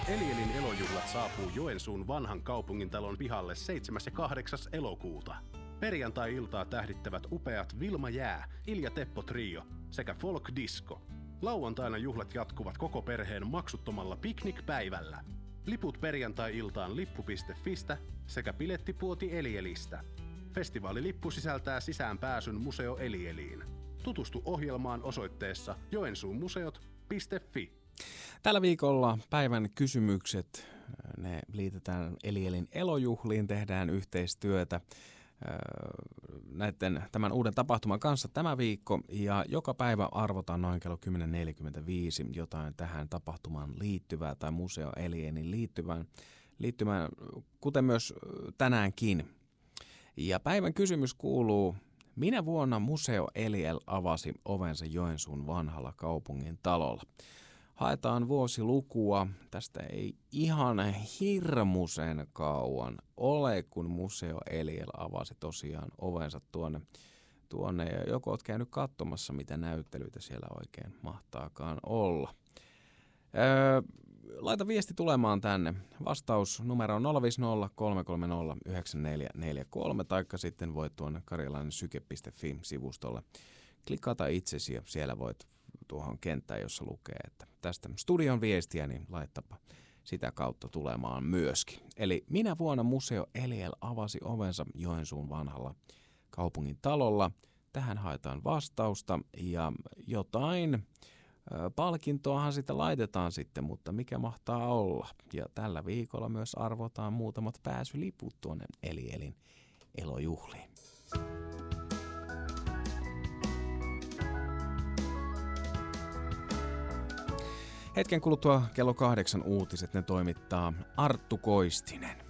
Elielin elojuhlat saapuu Joensuun vanhan kaupungintalon pihalle 7. ja 8. elokuuta. Perjantai-iltaa tähdittävät upeat Vilma Jää, Ilja Teppo Trio sekä Folk Disco. Lauantaina juhlat jatkuvat koko perheen maksuttomalla piknikpäivällä. Liput perjantai-iltaan lippu.fistä sekä bilettipuoti Elielistä. Festivaalilippu sisältää sisäänpääsyn Museo Elieliin. Tutustu ohjelmaan osoitteessa joensuunmuseot.fi. Tällä viikolla päivän kysymykset, ne liitetään Elielin elojuhliin, tehdään yhteistyötä tämän uuden tapahtuman kanssa tämä viikko, ja joka päivä arvotaan noin kello 10.45 jotain tähän tapahtumaan liittyvää tai Museo Elielin liittyvään, kuten myös tänäänkin. Ja päivän kysymys kuuluu: minä vuonna Museo Eliel avasi ovensa Joensuun vanhalla kaupungin talolla? Haetaan vuosilukua. Tästä ei ihan hirmuisen kauan ole, kun Museo Eliel avasi tosiaan ovensa tuonne. Ja joko olet käynyt katsomassa, mitä näyttelyitä siellä oikein mahtaakaan olla. Laita viesti tulemaan tänne. Vastaus numero on 050 330 9443, taikka sitten voit tuonne karjalainensyke.fi-sivustolle klikata itsesi ja siellä voit tuohon kenttään, jossa lukee, että tästä studion viestiä, niin laittapa sitä kautta tulemaan myöskin. Eli minä vuonna Museo Eliel avasi ovensa Joensuun vanhalla kaupungin talolla. Tähän haetaan vastausta ja jotain palkintoahan sitä laitetaan sitten, mutta mikä mahtaa olla. Ja tällä viikolla myös arvotaan muutamat pääsyliput tuonne Elielin elojuhliin. Hetken kuluttua kello 8 uutiset, ne toimittaa Arttu Koistinen.